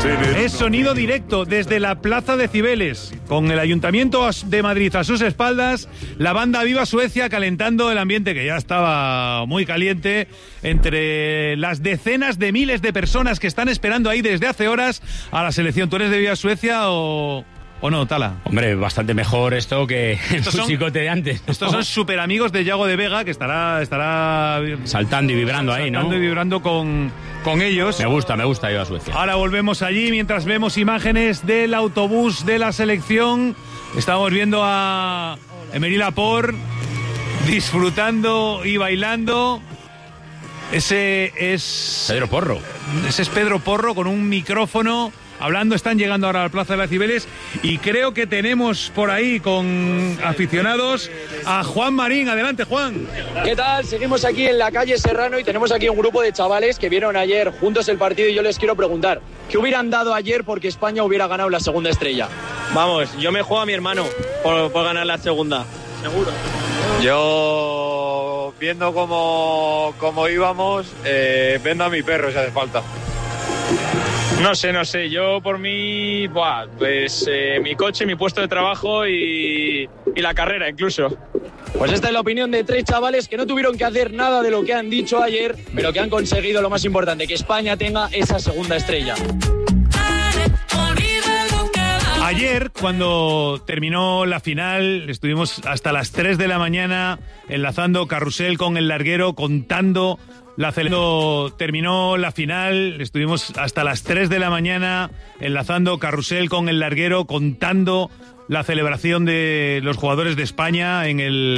Es sonido directo desde la Plaza de Cibeles, con el Ayuntamiento de Madrid a sus espaldas, la banda Viva Suecia calentando el ambiente que ya estaba muy caliente entre las decenas de miles de personas que están esperando ahí desde hace horas a la selección. ¿Tú eres de Viva Suecia o no, Tala? Hombre, bastante mejor esto que el chicote de antes. Estos son súper amigos de Yago de Vega, que estará saltando y vibrando ahí, ¿no? Saltando y vibrando con ellos. Me gusta Viva Suecia. Ahora volvemos allí mientras vemos imágenes del autobús de la selección. Estamos viendo a Emery Laporte disfrutando y bailando. Ese es Pedro Porro. Ese es Pedro Porro con un micrófono hablando. Están llegando ahora a la Plaza de las Cibeles y creo que tenemos por ahí con aficionados a Juan Marín. Adelante, Juan. ¿Qué tal? Seguimos aquí en la calle Serrano y tenemos aquí un grupo de chavales que vieron ayer juntos el partido y yo les quiero preguntar, ¿qué hubieran dado ayer porque España hubiera ganado la segunda estrella? Vamos, yo me juego a mi hermano por ganar la segunda. Seguro. Yo, viendo cómo íbamos, vendo a mi perro si hace falta. No sé, yo por mí, pues mi coche, mi puesto de trabajo y la carrera incluso. Pues esta es la opinión de tres chavales que no tuvieron que hacer nada de lo que han dicho ayer, pero que han conseguido lo más importante, que España tenga esa segunda estrella. Ayer, cuando terminó la final, estuvimos hasta las 3 de la mañana enlazando Carrusel con El Larguero, contando la celebración. Terminó la final, estuvimos hasta las 3 de la mañana enlazando Carrusel con El Larguero, contando la celebración de los jugadores de España en el